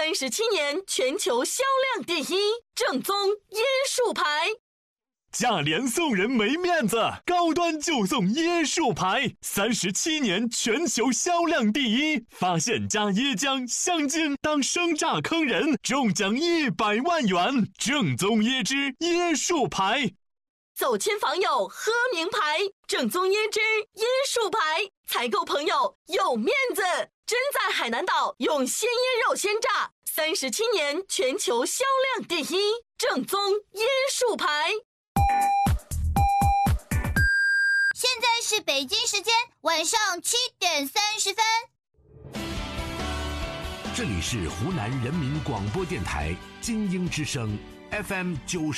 37年全球销量第一，正宗椰树牌。 价廉送人没面子，高端就送椰树牌，37年全球销量第一，发现加椰浆、香精当生榨坑人，中奖100万元，正宗椰汁椰树牌。 走亲访友喝名牌，正宗椰汁椰树牌，采购朋友有面子，真在海南岛用鲜椰肉鲜榨，37年全球销量第一，正宗椰树牌。 现在是北京时间晚上7点30分。 这里是湖南人民广播电台精英之声 FM 90。